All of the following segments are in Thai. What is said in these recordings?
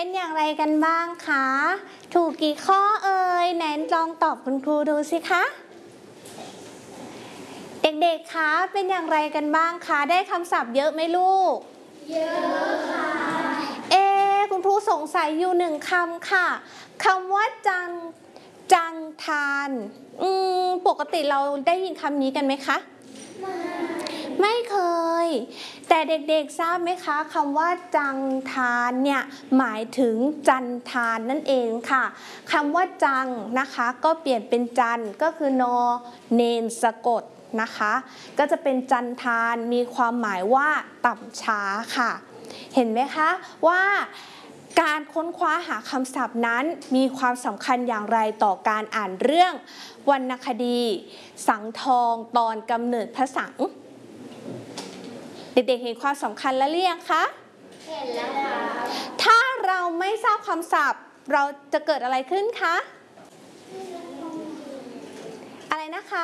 เป็นอย่างไรกันบ้างคะถูกกี่ข้อเอ่ยไหนลองตอบคุณครูดูสิคะเด็กๆคะเป็นอย่างไรกันบ้างคะได้คำศัพท์เยอะไหมลูกเยอะค่ะคุณครูสงสัยอยู่หนึ่งคำค่ะคำว่าจังทานปกติเราได้ยินคำนี้กันไหมคะไม่เคยแต่เด็กๆทราบไหมคะคำว่าจังทานเนี่ยหมายถึงจันทานนั่นเองค่ะคำว่าจังนะคะก็เปลี่ยนเป็นจันก็คือนอเนนสะกดนะคะก็จะเป็นจันทานมีความหมายว่าต่ำช้าค่ะเห็นไหมคะว่าการค้นคว้าหาคำศัพท์นั้นมีความสำคัญอย่างไรต่อการอ่านเรื่องวรรณคดีสังทองตอนกำเนิดพระสังเด็กๆเห็นความสำคัญแล้วหรือยังคะเห็นแล้วค่ะถ้าเราไม่ทราบคำศัพท์เราจะเกิดอะไรขึ้นคะอะไรนะคะ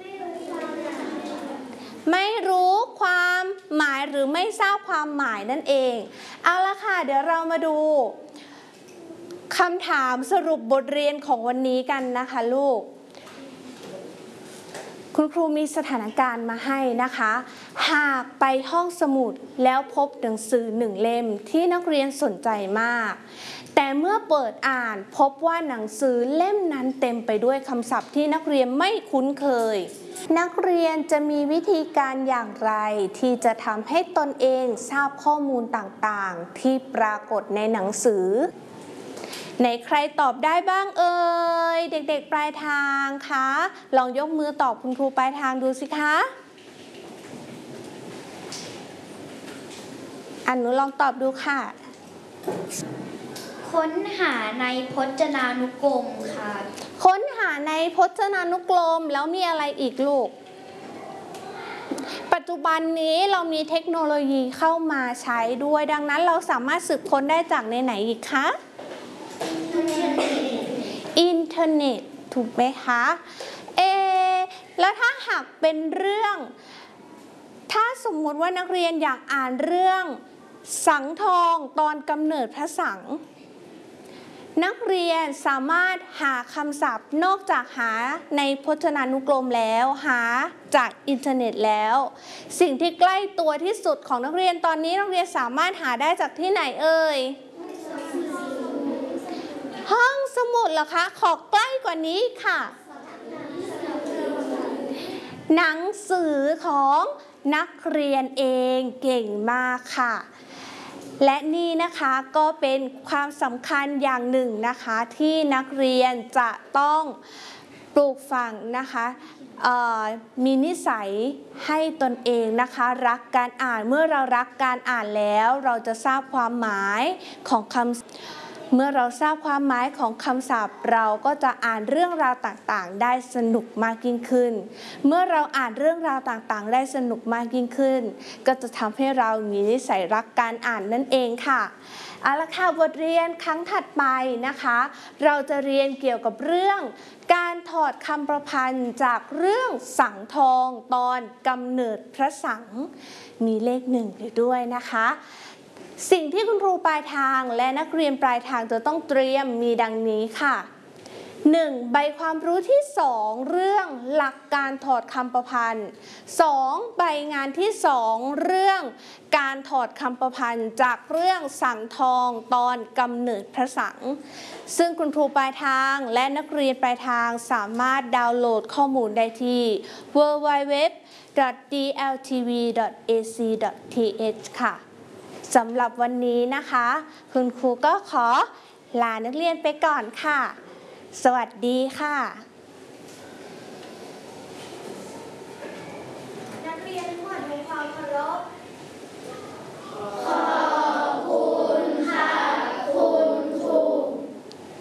ไม่รู้ความหมายหรือไม่ทราบความหมายนั่นเองเอาละค่ะเดี๋ยวเรามาดูคำถามสรุปบทเรียนของวันนี้กันนะคะลูกคุณครูมีสถานการณ์มาให้นะคะหากไปห้องสมุดแล้วพบหนังสือหนึ่งเล่มที่นักเรียนสนใจมากแต่เมื่อเปิดอ่านพบว่าหนังสือเล่มนั้นเต็มไปด้วยคำศัพท์ที่นักเรียนไม่คุ้นเคยนักเรียนจะมีวิธีการอย่างไรที่จะทำให้ตนเองทราบข้อมูลต่างๆที่ปรากฏในหนังสือไหนใครตอบได้บ้างเอ่ยเด็กๆปลายทางคะลองยกมือตอบคุณครูปลายทางดูสิคะหนูลองตอบดูค่ะค้นหาในพจนานุกรมค่ะค้นหาในพจนานุกรมแล้วมีอะไรอีกลูกปัจจุบันนี้เรามีเทคโนโลยีเข้ามาใช้ด้วยดังนั้นเราสามารถสืบค้นได้จากในไหนอีกคะอินเทอร์เน็ตถูกไหมคะแล้วถ้าหากเป็นเรื่องถ้าสมมุติว่านักเรียนอยากอ่านเรื่องสังทองตอนกำเนิดพระสังนักเรียนสามารถหาคำศัพท์นอกจากหาในพจนานุกรมแล้วหาจากอินเทอร์เน็ตแล้วสิ่งที่ใกล้ตัวที่สุดของนักเรียนตอนนี้นักเรียนสามารถหาได้จากที่ไหนเอ่ยห้องสมุดเหรอคะขอใกล้กว่านี้ค่ะหนังสือของนักเรียนเองเก่งมากค่ะและนี่นะคะก็เป็นความสำคัญอย่างหนึ่งนะคะที่นักเรียนจะต้องปลูกฝังนะคะมีนิสัยให้ตนเองนะคะรักการอ่านเมื่อเรารักการอ่านแล้วเราจะทราบความหมายของเมื่อเราทราบความหมายของคำศัพท์เราก็จะอ่านเรื่องราวต่างๆได้สนุกมากยิ่งขึ้นเมื่อเราอ่านเรื่องราวต่างๆได้สนุกมากยิ่งขึ้นก็จะทำให้เรามีนิสัยรักการอ่านนั่นเองค่ะเอาละค่ะบทเรียนครั้งถัดไปนะคะเราจะเรียนเกี่ยวกับเรื่องการถอดคำประพันธ์จากเรื่องสังทองตอนกำเนิดพระสังมีเลข1อยู่ด้วยนะคะสิ่งที่คุณครูปลายทางและนักเรียนปลายทางจะต้องเตรียมมีดังนี้ค่ะ 1. ใบความรู้ที่ 2 เรื่องหลักการถอดคำประพันธ์ 2. ใบงานที่ 2 เรื่องการถอดคำประพันธ์จากเรื่องสังทองตอนกำเนิดพระสังซึ่งคุณครูปลายทางและนักเรียนปลายทางสามารถดาวน์โหลดข้อมูลได้ที่ www.dltv.ac.th ค่ะสำหรับวันนี้นะคะคุณครูก็ขอลานักเรียนไปก่อนค่ะสวัสดีค่ะ